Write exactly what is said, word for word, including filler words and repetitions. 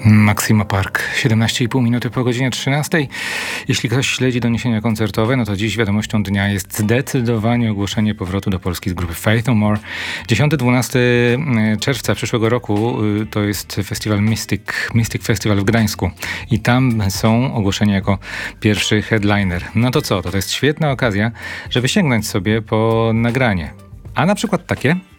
Maxima Park, siedemnaście i pół minuty po godzinie trzynastej. Jeśli ktoś śledzi doniesienia koncertowe, no to dziś wiadomością dnia jest zdecydowanie ogłoszenie powrotu do Polski z grupy Faith No More. dziesiątego do dwunastego czerwca przyszłego roku to jest festiwal Mystic, Mystic Festival w Gdańsku i tam są ogłoszeni jako pierwszy headliner. No to co? To, to jest świetna okazja, żeby sięgnąć sobie po nagranie. A na przykład takie...